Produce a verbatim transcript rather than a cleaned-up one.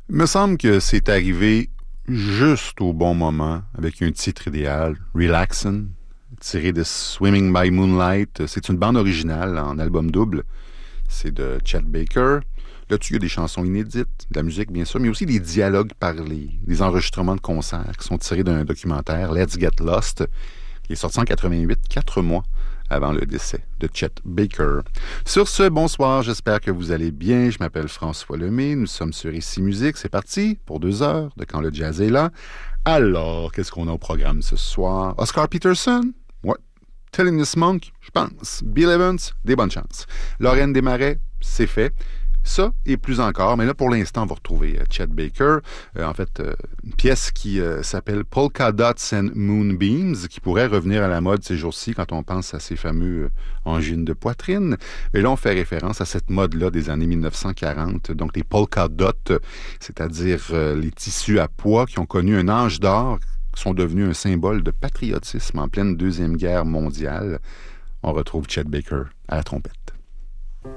Il me semble que c'est arrivé juste au bon moment, avec un titre idéal, Relaxin', tiré de Swimming by Moonlight. C'est une bande originale en album double. C'est de Chet Baker. Là-dessus, il y a des chansons inédites, de la musique bien sûr, mais aussi des dialogues parlés, des enregistrements de concerts qui sont tirés d'un documentaire, Let's Get Lost, qui est sorti en quatre-vingt-huit, quatre mois avant le décès de Chet Baker. Sur ce, bonsoir, j'espère que vous allez bien. Je m'appelle François Lemay, nous sommes sur Ici Musique. C'est parti pour deux heures de Quand le jazz est là. Alors, qu'est-ce qu'on a au programme ce soir? Oscar Peterson? Ouais. Thelonious Monk? Je pense. Bill Evans? Des bonnes chances. Lorraine Desmarais? C'est fait. Ça et plus encore, mais là pour l'instant on va retrouver euh, Chet Baker, euh, en fait euh, une pièce qui euh, s'appelle Polka Dots and Moonbeams, qui pourrait revenir à la mode ces jours-ci quand on pense à ces fameux euh, angines de poitrine. Mais là on fait référence à cette mode-là des années dix-neuf cent quarante, donc les polka dots, c'est-à-dire euh, les tissus à pois qui ont connu un âge d'or, qui sont devenus un symbole de patriotisme en pleine Deuxième Guerre mondiale. On retrouve Chet Baker à la trompette.